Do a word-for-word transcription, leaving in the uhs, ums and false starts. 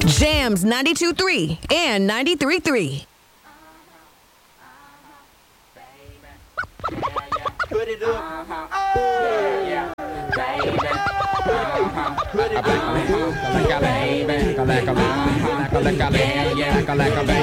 Jams ninety-two point three and ninety-three point three. Put it up. Uh-huh. Yeah, yeah. Baby. Uh-huh. Put it up. Baby.